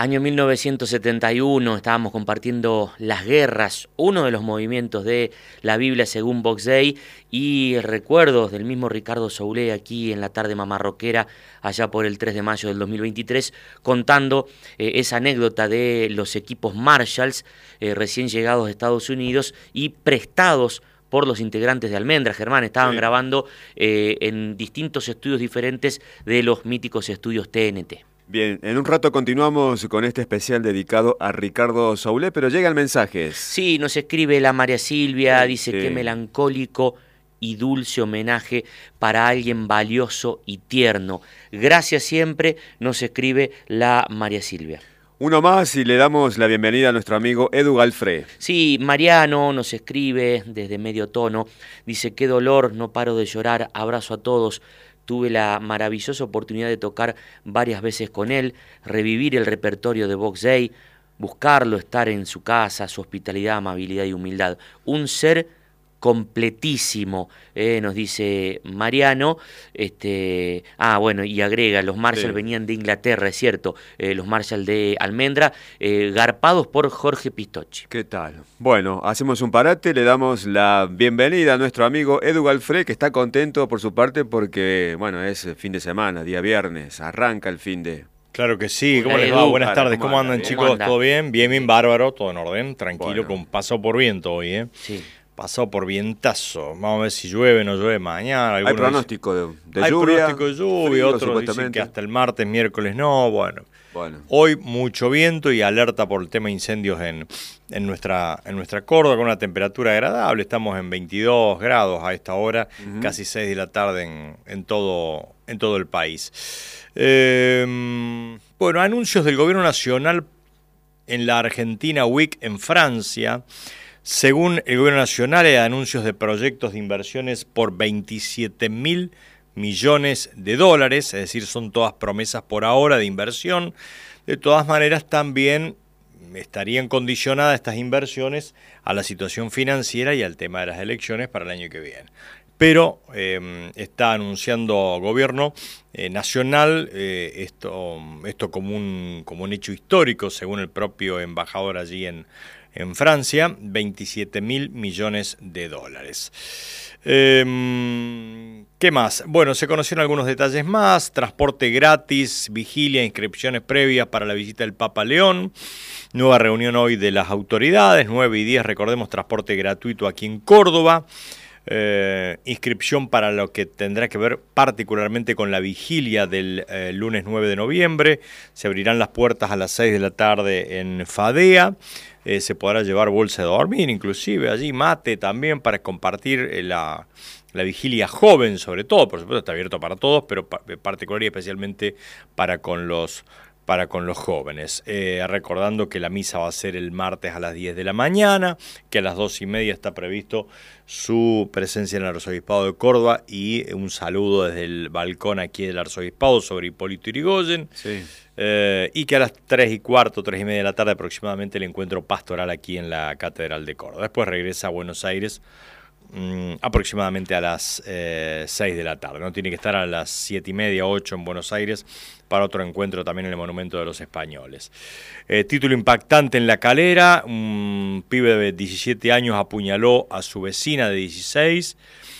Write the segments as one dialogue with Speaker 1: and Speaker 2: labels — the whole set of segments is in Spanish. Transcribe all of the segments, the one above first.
Speaker 1: Año 1971, estábamos compartiendo Las Guerras, uno de los movimientos de la Biblia según Box Day, y recuerdos del mismo Ricardo Soule aquí en la tarde mamarroquera, allá por el 3 de mayo del 2023, contando esa anécdota de los equipos Marshalls recién llegados de Estados Unidos y prestados por los integrantes de Almendra. Germán, estaban grabando en distintos estudios diferentes de los míticos estudios TNT.
Speaker 2: Bien, en un rato continuamos con este especial dedicado a Ricardo Soule, pero llegan mensajes.
Speaker 1: Sí, nos escribe la María Silvia, dice
Speaker 2: Sí.
Speaker 1: qué melancólico y dulce homenaje para alguien valioso y tierno. Gracias siempre, nos escribe la María Silvia.
Speaker 2: Uno más y le damos la bienvenida a nuestro amigo Edu Galfré.
Speaker 1: Sí, Mariano nos escribe desde Medio Tono, dice qué dolor, no paro de llorar, abrazo a todos. Tuve la maravillosa oportunidad de tocar varias veces con él, revivir el repertorio de Box Day, buscarlo, estar en su casa, su hospitalidad, amabilidad y humildad. Un ser completísimo, nos dice Mariano. Bueno, y agrega, los Marshall venían de Inglaterra, es cierto, los Marshall de Almendra, garpados por Jorge Pistocchi.
Speaker 2: ¿Qué tal? Bueno, hacemos un parate, le damos la bienvenida a nuestro amigo Edu Galfré, que está contento por su parte porque, bueno, es fin de semana, día viernes, arranca el fin de...
Speaker 3: Claro que sí, ¿cómo
Speaker 1: Hola,
Speaker 3: les va?
Speaker 1: Edu.
Speaker 3: Buenas tardes, ¿cómo andan,
Speaker 1: ¿Cómo
Speaker 3: chicos?
Speaker 1: anda?
Speaker 3: ¿Todo bien? Bien, bárbaro, todo en orden, tranquilo,
Speaker 2: Bueno.
Speaker 3: con paso por viento hoy, ¿eh?
Speaker 1: Sí.
Speaker 3: Pasado por vientazo, vamos a ver si llueve o no llueve mañana.
Speaker 2: Hay
Speaker 3: Algunos
Speaker 2: pronóstico de
Speaker 3: hay
Speaker 2: lluvia.
Speaker 3: pronóstico de lluvia,
Speaker 2: frío,
Speaker 3: otros dicen
Speaker 2: supuestamente.
Speaker 3: que hasta el martes, miércoles no, bueno.
Speaker 2: Bueno,
Speaker 3: Hoy mucho viento y alerta por el tema de incendios en nuestra Córdoba, con una temperatura agradable. Estamos en 22 grados a esta hora, casi 6 de la tarde en todo el país. Bueno, anuncios del gobierno nacional en la Argentina Week en Francia. Según el gobierno nacional, hay anuncios de proyectos de inversiones por 27.000 millones de dólares, es decir, son todas promesas por ahora de inversión. De todas maneras, también estarían condicionadas estas inversiones a la situación financiera y al tema de las elecciones para el año que viene. Pero está anunciando gobierno nacional esto como un hecho histórico, según el propio embajador allí en Francia, 27.000 millones de dólares. ¿Qué más? Bueno, se conocieron algunos detalles más: transporte gratis, vigilia, inscripciones previas para la visita del Papa León, nueva reunión hoy de las autoridades, 9 y 10, recordemos, transporte gratuito aquí en Córdoba. Inscripción para lo que tendrá que ver particularmente con la vigilia del lunes 9 de noviembre. Se abrirán las puertas a las 6 de la tarde en Fadea. Se podrá llevar bolsa de dormir, inclusive allí mate también para compartir la vigilia joven, sobre todo. Por supuesto está abierto para todos, pero particular y especialmente para con los jóvenes. Recordando que la misa va a ser el martes a las 10 de la mañana, que a las 2:30 está previsto su presencia en el Arzobispado de Córdoba, y un saludo desde el balcón aquí del Arzobispado sobre Hipólito Yrigoyen.
Speaker 2: sí.
Speaker 3: Y que a las 3:15, 3:30 de la tarde aproximadamente, el encuentro pastoral aquí en la Catedral de Córdoba. Después regresa a Buenos Aires aproximadamente a las 6 de la tarde. No tiene que estar a las 7:30, 8 en Buenos Aires para otro encuentro también en el Monumento de los Españoles. Título impactante en La Calera: un pibe de 17 años apuñaló a su vecina de 16.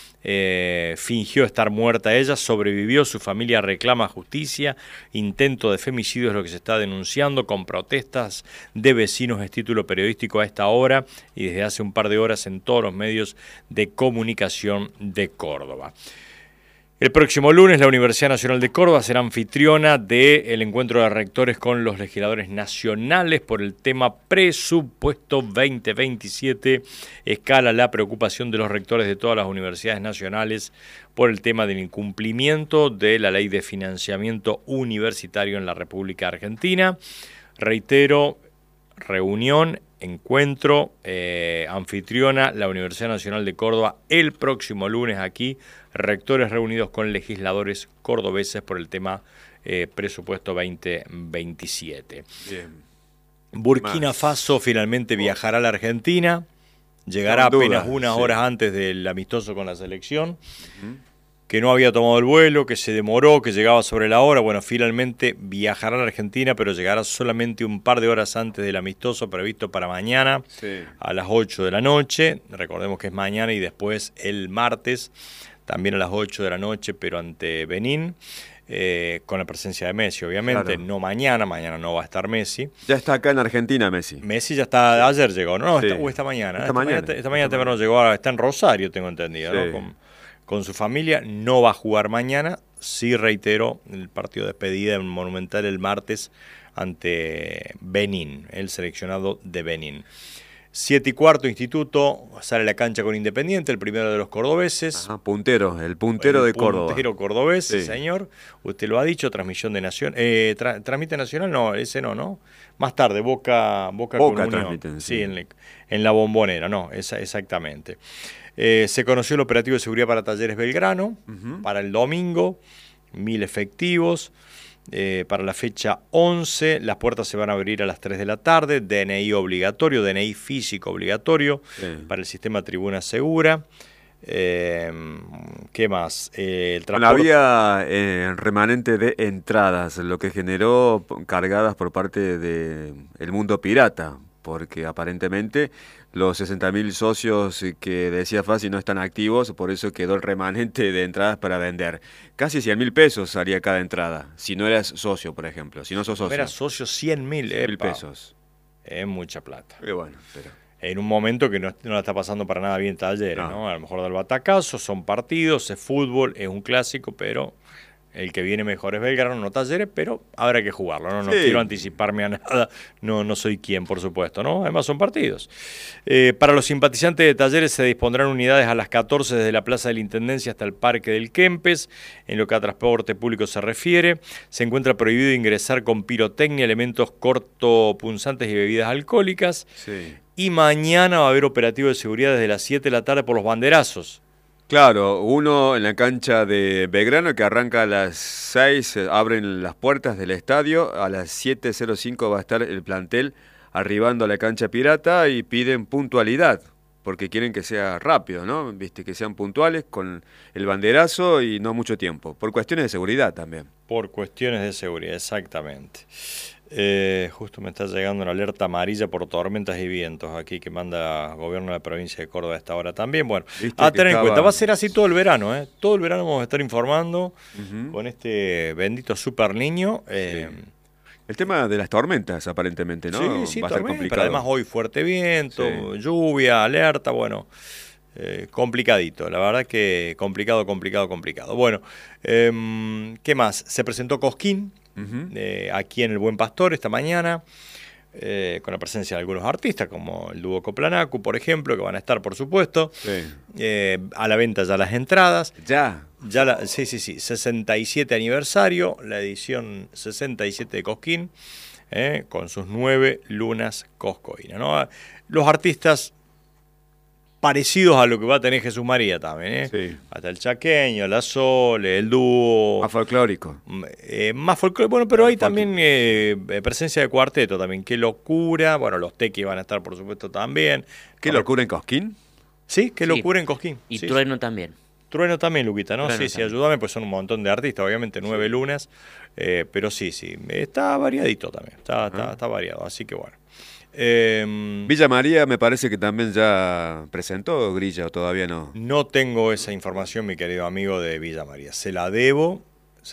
Speaker 3: Fingió estar muerta ella, sobrevivió, su familia reclama justicia. Intento de femicidio es lo que se está denunciando, con protestas de vecinos. Es título periodístico a esta hora y desde hace un par de horas en todos los medios de comunicación de Córdoba. El próximo lunes la Universidad Nacional de Córdoba será anfitriona del encuentro de rectores con los legisladores nacionales por el tema presupuesto 2027. Escala la preocupación de los rectores de todas las universidades nacionales por el tema del incumplimiento de la ley de financiamiento universitario en la República Argentina. Reitero, reunión, encuentro, anfitriona la Universidad Nacional de Córdoba el próximo lunes aquí, rectores reunidos con legisladores cordobeses por el tema presupuesto 2027.
Speaker 2: Bien.
Speaker 3: Burkina Faso finalmente viajará a la Argentina, llegará
Speaker 2: Sin duda,
Speaker 3: apenas unas horas antes del amistoso con la selección. que no había tomado el vuelo, que se demoró, que llegaba sobre la hora. Bueno, finalmente viajará a la Argentina, pero llegará solamente un par de horas antes del amistoso previsto para mañana, a las 8 de la noche. Recordemos que es mañana y después el martes, también a las 8 de la noche, pero ante Benín. Con la presencia de Messi, obviamente, no mañana no va a estar Messi.
Speaker 2: Ya está acá en Argentina Messi.
Speaker 3: Messi ya está, ayer llegó, ¿no? Esta mañana. Esta mañana temprano llegó, está en Rosario, tengo entendido, ¿no? Con su familia, no va a jugar mañana, sí reitero, el partido de despedida en Monumental el martes ante Benín, el seleccionado de Benín. 7:15 Instituto, sale a la cancha con Independiente, el primero de los cordobeses.
Speaker 2: Ajá, el puntero de Córdoba.
Speaker 3: Puntero cordobés, sí, señor. Usted lo ha dicho, transmisión de Nación. ¿Tramite Nacional? No, ese no. Más tarde, Boca con Unión.
Speaker 2: Transmiten,
Speaker 3: sí, en la Bombonera, exactamente. Se conoció el operativo de seguridad para Talleres Belgrano, para el domingo, 1000 efectivos. Para la fecha 11, las puertas se van a abrir a las 3 de la tarde, DNI obligatorio, DNI físico obligatorio, para el sistema Tribuna Segura. ¿Qué más?
Speaker 2: Había remanente de entradas, lo que generó cargadas por parte del mundo pirata, porque aparentemente los 60.000 socios que decía Fasi no están activos, por eso quedó el remanente de entradas para vender. Casi 100.000 pesos salía cada entrada, si no eras socio, por ejemplo. Si no sos socio.
Speaker 3: Si eras socio, 100.000
Speaker 2: pesos.
Speaker 3: Es mucha plata.
Speaker 2: Y bueno, pero...
Speaker 3: En un momento que no la está pasando para nada bien Talleres, ¿no? A lo mejor da el batacazo, son partidos, es fútbol, es un clásico, pero... El que viene mejor es Belgrano, no Talleres, pero habrá que jugarlo, no quiero anticiparme a nada, no soy quien, por supuesto, ¿no? Además son partidos. Para los simpatizantes de Talleres se dispondrán unidades a las 14 desde la Plaza de la Intendencia hasta el Parque del Kempes. En lo que a transporte público se refiere, se encuentra prohibido ingresar con pirotecnia, elementos cortopunzantes y bebidas alcohólicas.
Speaker 2: Sí.
Speaker 3: Y mañana va a haber operativo de seguridad desde las 7 de la tarde por los banderazos.
Speaker 2: Claro, uno en la cancha de Belgrano que arranca a las 6, abren las puertas del estadio, a las 7:05 va a estar el plantel arribando a la cancha pirata y piden puntualidad, porque quieren que sea rápido, ¿no? Viste, que sean puntuales con el banderazo y no mucho tiempo, por cuestiones de seguridad también.
Speaker 3: Por cuestiones de seguridad, exactamente. Justo me está llegando una alerta amarilla por tormentas y vientos aquí que manda el gobierno de la provincia de Córdoba a esta hora también. Bueno, a tener en cuenta, va a ser así todo el verano, ¿eh? Todo el verano vamos a estar informando con este bendito super niño.
Speaker 2: El tema de las tormentas, aparentemente, ¿no?
Speaker 3: Sí,
Speaker 2: va a ser complicado.
Speaker 3: Pero además hoy fuerte viento, lluvia, alerta, bueno, complicadito. La verdad que complicado. Bueno, ¿qué más? Se presentó Cosquín. Aquí en el Buen Pastor esta mañana, con la presencia de algunos artistas como el dúo Coplanacu, por ejemplo, que van a estar, por supuesto. A la venta ya las entradas. Sí, 67 aniversario, la edición 67 de Cosquín, con sus 9 lunas coscoínas, ¿no? Los artistas parecidos a lo que va a tener Jesús María también,
Speaker 2: Sí.
Speaker 3: Hasta el chaqueño, la Sole, el dúo.
Speaker 2: Más folclórico.
Speaker 3: Más folclórico, bueno, pero hay también presencia de cuarteto también. Qué locura, bueno, los Tequis van a estar, por supuesto, también.
Speaker 2: ¿Qué locura en Cosquín?
Speaker 3: Sí, qué locura en Cosquín.
Speaker 1: Y
Speaker 3: sí,
Speaker 1: Trueno también.
Speaker 3: Trueno también, Luquita, ¿no?
Speaker 1: Trueno
Speaker 3: Sí,
Speaker 1: también.
Speaker 3: ayúdame, pues son un montón de artistas, obviamente, 9 lunas, pero sí, está variadito también, está variado, así que bueno.
Speaker 2: Villa María me parece que también ya presentó Grilla, o todavía no.
Speaker 3: No tengo esa información, mi querido amigo de Villa María. Se la debo.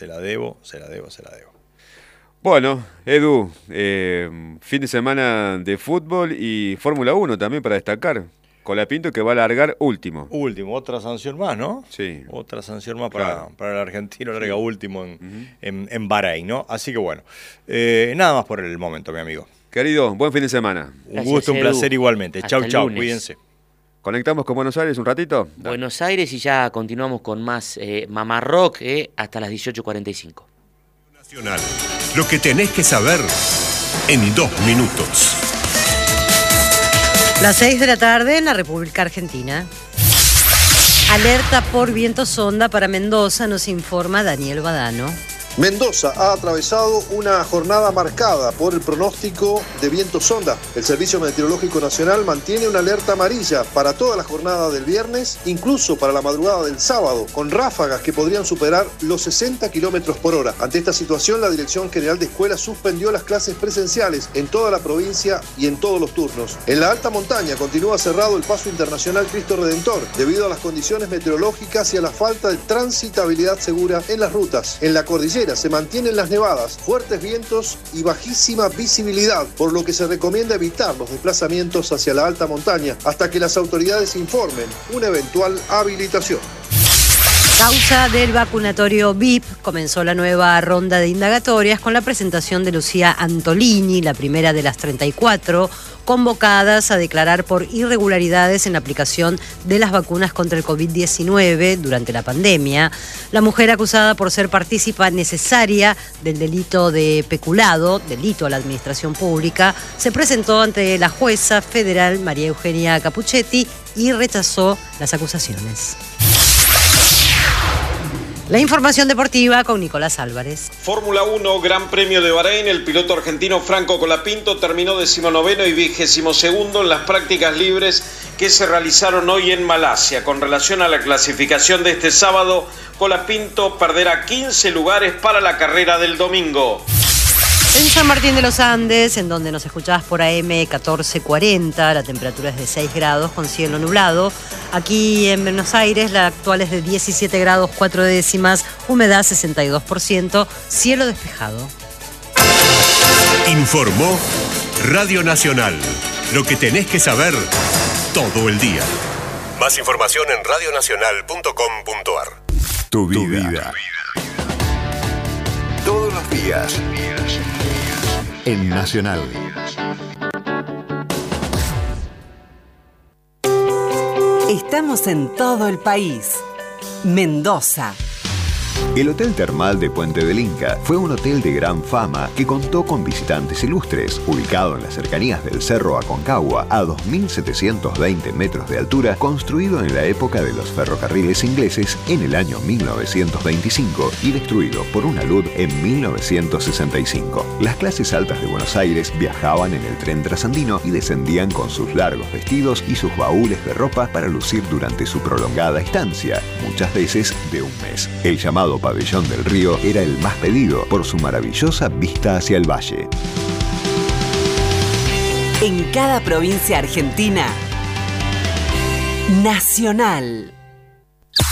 Speaker 2: Bueno, Edu, fin de semana de fútbol y Fórmula 1 también para destacar. Colapinto que va a largar último.
Speaker 3: Otra sanción más, ¿no?
Speaker 2: Sí.
Speaker 3: Otra sanción más
Speaker 2: Claro.
Speaker 3: para el argentino, larga último en Bahrein, ¿no? Así que bueno, nada más por el momento, mi amigo.
Speaker 2: Querido, buen fin de semana.
Speaker 1: Gracias,
Speaker 3: Un gusto, un
Speaker 1: Edu.
Speaker 3: placer igualmente.
Speaker 1: Hasta
Speaker 3: Chau,
Speaker 1: el
Speaker 3: chau,
Speaker 1: lunes.
Speaker 3: cuídense.
Speaker 2: ¿Conectamos con Buenos Aires un ratito?
Speaker 1: Buenos Aires y ya continuamos con más Mamá Rock hasta las 18:45.
Speaker 4: Nacional. Lo que tenés que saber en 2 minutos.
Speaker 5: Las 6 de la tarde en la República Argentina. Alerta por viento sonda para Mendoza, nos informa Daniel Badano.
Speaker 6: Mendoza ha atravesado una jornada marcada por el pronóstico de viento sonda. El Servicio Meteorológico Nacional mantiene una alerta amarilla para toda la jornada del viernes, incluso para la madrugada del sábado, con ráfagas que podrían superar los 60 kilómetros por hora. Ante esta situación, la Dirección General de Escuelas suspendió las clases presenciales en toda la provincia y en todos los turnos. En la alta montaña continúa cerrado el Paso Internacional Cristo Redentor, debido a las condiciones meteorológicas y a la falta de transitabilidad segura en las rutas. En la cordillera se mantienen las nevadas, fuertes vientos y bajísima visibilidad, por lo que se recomienda evitar los desplazamientos hacia la alta montaña hasta que las autoridades informen una eventual habilitación.
Speaker 5: Causa del vacunatorio VIP, comenzó la nueva ronda de indagatorias con la presentación de Lucía Antolini, la primera de las 34 convocadas a declarar por irregularidades en la aplicación de las vacunas contra el COVID-19 durante la pandemia. La mujer acusada por ser partícipa necesaria del delito de peculado, delito a la administración pública, se presentó ante la jueza federal María Eugenia Capuchetti y rechazó las acusaciones. La información deportiva con Nicolás Álvarez.
Speaker 7: Fórmula 1, Gran Premio de Bahrein. El piloto argentino Franco Colapinto terminó 19º y 22º en las prácticas libres que se realizaron hoy en Malasia. Con relación a la clasificación de este sábado, Colapinto perderá 15 lugares para la carrera del domingo.
Speaker 5: En San Martín de los Andes, en donde nos escuchabas por AM 1440, la temperatura es de 6 grados con cielo nublado. Aquí en Buenos Aires la actual es de 17 grados 4 décimas, humedad 62%, cielo despejado.
Speaker 4: Informó Radio Nacional. Lo que tenés que saber todo el día. Más información en radionacional.com.ar. Tu vida. Todos los días. En Nacional.
Speaker 8: Estamos en todo el país. Mendoza.
Speaker 9: El Hotel Termal de Puente del Inca fue un hotel de gran fama que contó con visitantes ilustres. Ubicado en las cercanías del Cerro Aconcagua, a 2.720 metros de altura, construido en la época de los ferrocarriles ingleses en el año 1925 y destruido por una alud en 1965. Las clases altas de Buenos Aires viajaban en el tren trasandino y descendían con sus largos vestidos y sus baúles de ropa para lucir durante su prolongada estancia, muchas veces de un mes. El llamado Pabellón del Río era el más pedido por su maravillosa vista hacia el valle.
Speaker 8: En cada provincia argentina, Nacional.